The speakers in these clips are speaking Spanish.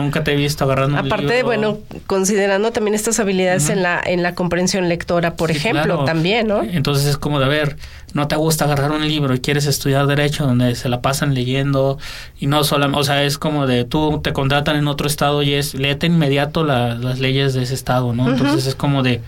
nunca te he visto agarrando un libro. Aparte, bueno, considerando también estas habilidades en la comprensión lectora, por ejemplo, claro. también, ¿no? Entonces es como de, a ver, no te gusta agarrar un libro y quieres estudiar Derecho donde se la pasan leyendo y no solamente, o sea, es como de tú te contratan en otro estado y es léete inmediato las leyes de ese estado, ¿no? Entonces es como de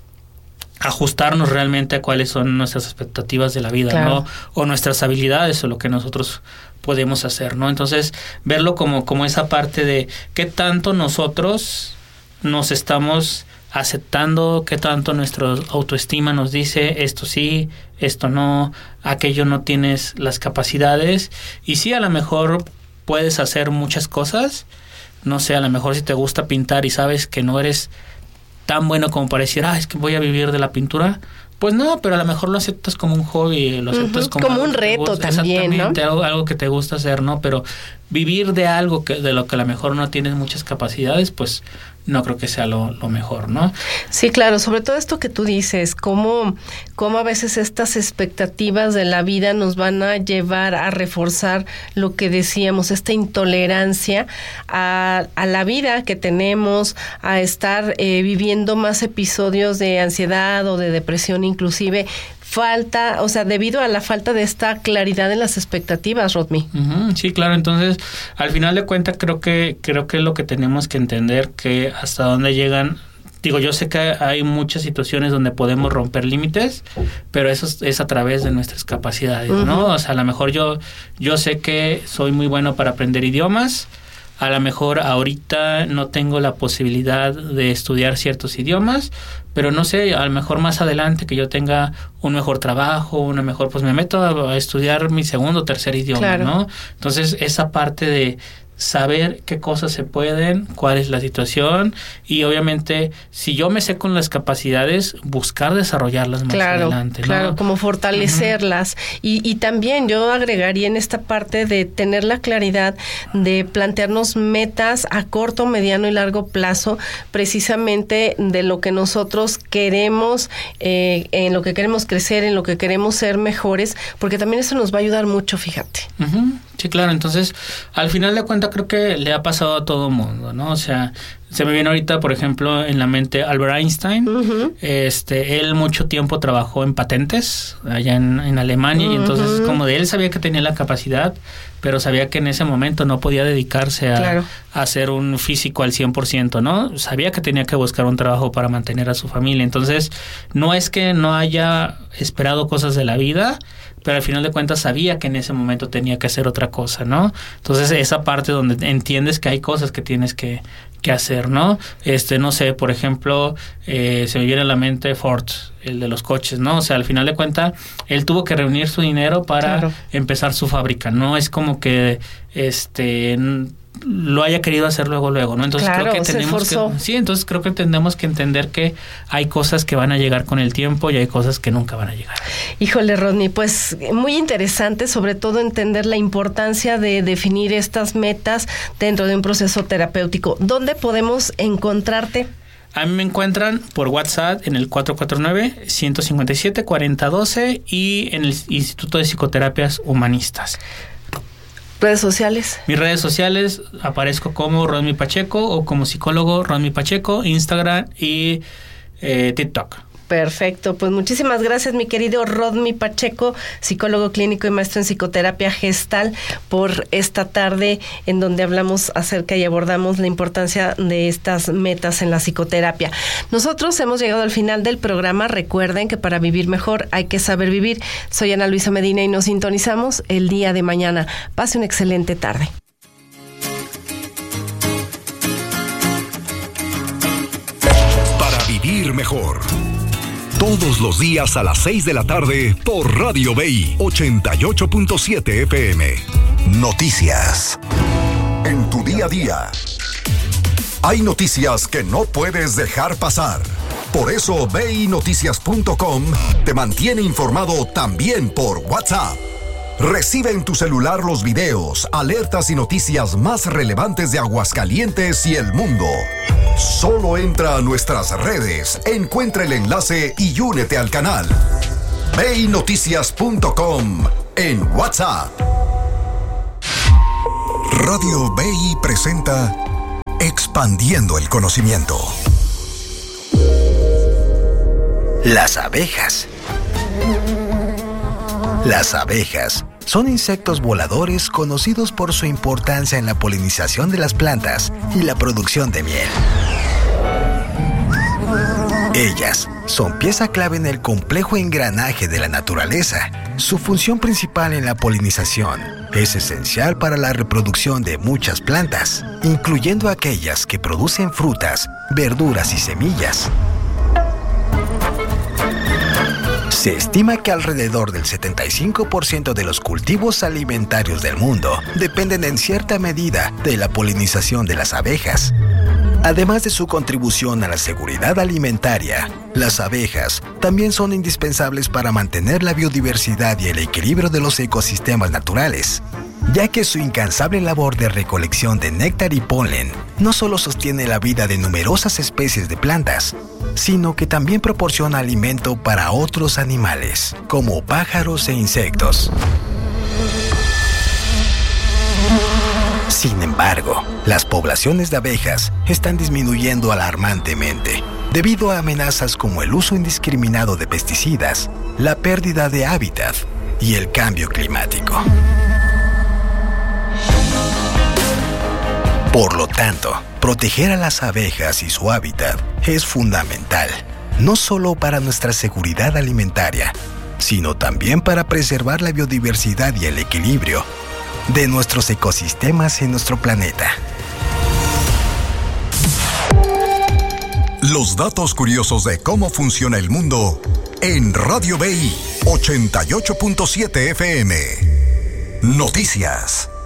ajustarnos realmente a cuáles son nuestras expectativas de la vida, claro. ¿no? O nuestras habilidades o lo que nosotros podemos hacer, ¿no? Entonces, verlo como esa parte de qué tanto nosotros nos estamos aceptando, qué tanto nuestra autoestima nos dice esto sí, esto no, aquello no tienes las capacidades, y sí, a lo mejor puedes hacer muchas cosas, no sé, a lo mejor si te gusta pintar y sabes que no eres tan bueno como para decir, es que voy a vivir de la pintura, pues no, pero a lo mejor lo aceptas como un hobby, lo aceptas como un reto también, ¿no? Algo que te gusta hacer, ¿no? Pero vivir de algo de lo que a lo mejor no tienes muchas capacidades, pues no creo que sea lo mejor, ¿no? Sí, claro, sobre todo esto que tú dices, cómo a veces estas expectativas de la vida nos van a llevar a reforzar lo que decíamos, esta intolerancia a la vida que tenemos, a estar viviendo más episodios de ansiedad o de depresión inclusive, debido a la falta de esta claridad en las expectativas, Rodmi. Sí, claro. Entonces, al final de cuentas, creo que es lo que tenemos que entender, que hasta dónde llegan. Digo, yo sé que hay muchas situaciones donde podemos romper límites, pero eso es a través de nuestras capacidades, ¿no? O sea, a lo mejor yo sé que soy muy bueno para aprender idiomas. A lo mejor ahorita no tengo la posibilidad de estudiar ciertos idiomas, pero no sé, a lo mejor más adelante que yo tenga un mejor trabajo, una mejor, pues me meto a estudiar mi segundo o tercer idioma, claro. ¿no? Entonces, esa parte de saber qué cosas se pueden, cuál es la situación, y obviamente si yo me sé con las capacidades, buscar desarrollarlas más adelante, ¿no? Claro, como fortalecerlas. Y también yo agregaría en esta parte de tener la claridad de plantearnos metas a corto, mediano y largo plazo, precisamente de lo que nosotros queremos, en lo que queremos crecer, en lo que queremos ser mejores, porque también eso nos va a ayudar mucho, fíjate. Sí, claro. Entonces, al final de cuentas, creo que le ha pasado a todo mundo, ¿no? O sea, se me viene ahorita, por ejemplo, en la mente Albert Einstein. Él mucho tiempo trabajó en patentes allá en Alemania, y entonces como de él sabía que tenía la capacidad, pero sabía que en ese momento no podía dedicarse a ser un físico al 100%, ¿no? Sabía que tenía que buscar un trabajo para mantener a su familia. Entonces, no es que no haya esperado cosas de la vida, pero al final de cuentas sabía que en ese momento tenía que hacer otra cosa, ¿no? Entonces, esa parte donde entiendes que hay cosas que tienes que hacer, ¿no? No sé, por ejemplo, se me viene a la mente Ford, el de los coches, ¿no? O sea, al final de cuentas, él tuvo que reunir su dinero para empezar su fábrica, no es como que lo haya querido hacer luego, ¿no? Entonces creo que entonces creo que tenemos que entender que hay cosas que van a llegar con el tiempo y hay cosas que nunca van a llegar. Híjole, Rodney, pues muy interesante, sobre todo entender la importancia de definir estas metas dentro de un proceso terapéutico. ¿Dónde podemos encontrarte? A mí me encuentran por WhatsApp en el 449-157-4012 y en el Instituto de Psicoterapias Humanistas. ¿Redes sociales? Mis redes sociales, aparezco como Rodmi Pacheco o como psicólogo Rodmi Pacheco, Instagram y TikTok. Perfecto, pues muchísimas gracias, mi querido Rodmi Pacheco, psicólogo clínico y maestro en psicoterapia gestal, por esta tarde en donde hablamos acerca y abordamos la importancia de estas metas en la psicoterapia. Nosotros hemos llegado al final del programa. Recuerden que para vivir mejor hay que saber vivir. Soy Ana Luisa Medina y nos sintonizamos el día de mañana. Pase una excelente tarde. Para vivir mejor. Todos los días a las 6 de la tarde por Radio BI 88.7 FM. Noticias. En tu día a día. Hay noticias que no puedes dejar pasar. Por eso BINoticias.com te mantiene informado también por WhatsApp. Recibe en tu celular los videos, alertas y noticias más relevantes de Aguascalientes y el mundo. Solo entra a nuestras redes, encuentra el enlace y únete al canal. BINoticias.com en WhatsApp. Radio BI presenta expandiendo el conocimiento. Las abejas. Las abejas son insectos voladores conocidos por su importancia en la polinización de las plantas y la producción de miel. Ellas son pieza clave en el complejo engranaje de la naturaleza. Su función principal en la polinización es esencial para la reproducción de muchas plantas, incluyendo aquellas que producen frutas, verduras y semillas. Se estima que alrededor del 75% de los cultivos alimentarios del mundo dependen en cierta medida de la polinización de las abejas. Además de su contribución a la seguridad alimentaria, las abejas también son indispensables para mantener la biodiversidad y el equilibrio de los ecosistemas naturales, ya que su incansable labor de recolección de néctar y polen no solo sostiene la vida de numerosas especies de plantas, sino que también proporciona alimento para otros animales, como pájaros e insectos. Sin embargo, las poblaciones de abejas están disminuyendo alarmantemente debido a amenazas como el uso indiscriminado de pesticidas, la pérdida de hábitat y el cambio climático. Por lo tanto, proteger a las abejas y su hábitat es fundamental, no solo para nuestra seguridad alimentaria, sino también para preservar la biodiversidad y el equilibrio de nuestros ecosistemas en nuestro planeta. Los datos curiosos de cómo funciona el mundo en Radio BI 88.7 FM. Noticias.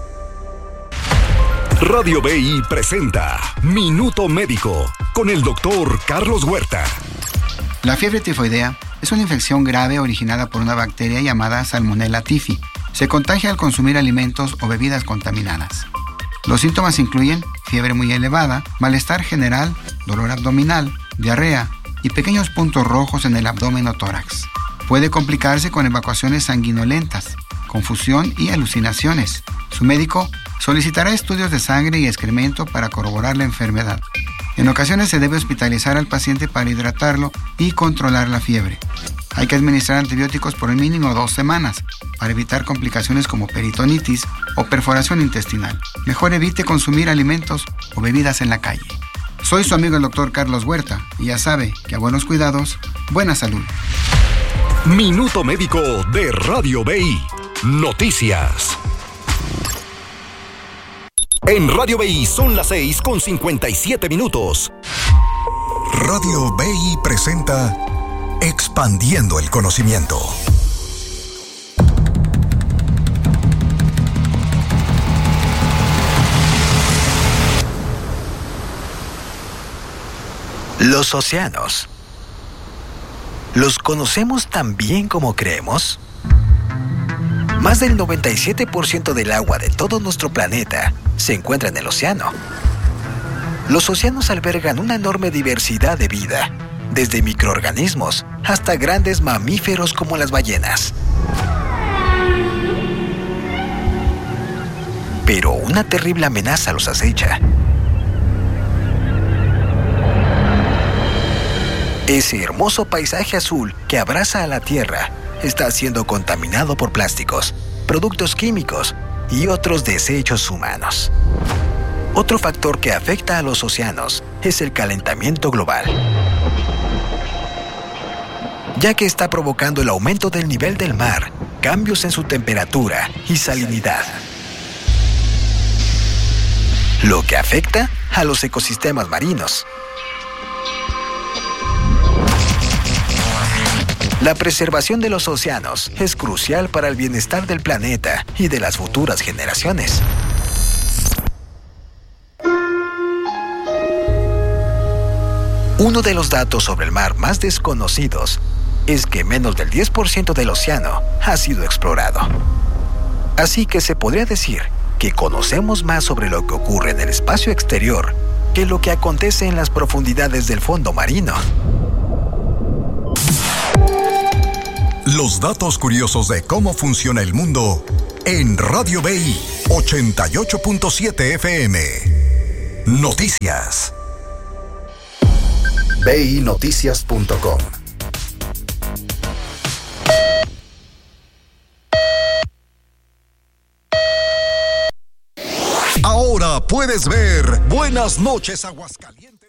Radio BI presenta Minuto Médico con el doctor Carlos Huerta. La fiebre tifoidea es una infección grave originada por una bacteria llamada Salmonella typhi. Se contagia al consumir alimentos o bebidas contaminadas. Los síntomas incluyen fiebre muy elevada, malestar general, dolor abdominal, diarrea y pequeños puntos rojos en el abdomen o tórax. Puede complicarse con evacuaciones sanguinolentas, confusión y alucinaciones. Su médico solicitará estudios de sangre y excremento para corroborar la enfermedad. En ocasiones se debe hospitalizar al paciente para hidratarlo y controlar la fiebre. Hay que administrar antibióticos por el mínimo 2 semanas para evitar complicaciones como peritonitis o perforación intestinal. Mejor evite consumir alimentos o bebidas en la calle. Soy su amigo el doctor Carlos Huerta y ya sabe que a buenos cuidados, buena salud. Minuto Médico de Radio BI. Noticias. En Radio BI son las 6:57. Radio BI presenta Expandiendo el conocimiento. Los océanos. ¿Los conocemos tan bien como creemos? Más del 97% del agua de todo nuestro planeta se encuentra en el océano. Los océanos albergan una enorme diversidad de vida, desde microorganismos hasta grandes mamíferos como las ballenas. Pero una terrible amenaza los acecha. Ese hermoso paisaje azul que abraza a la Tierra está siendo contaminado por plásticos, productos químicos y otros desechos humanos. Otro factor que afecta a los océanos es el calentamiento global, ya que está provocando el aumento del nivel del mar, cambios en su temperatura y salinidad, lo que afecta a los ecosistemas marinos. La preservación de los océanos es crucial para el bienestar del planeta y de las futuras generaciones. Uno de los datos sobre el mar más desconocidos es que menos del 10% del océano ha sido explorado. Así que se podría decir que conocemos más sobre lo que ocurre en el espacio exterior que lo que acontece en las profundidades del fondo marino. Los datos curiosos de cómo funciona el mundo en Radio BI 88.7 FM. Noticias. BINoticias.com. Ahora puedes ver Buenas noches, Aguascalientes.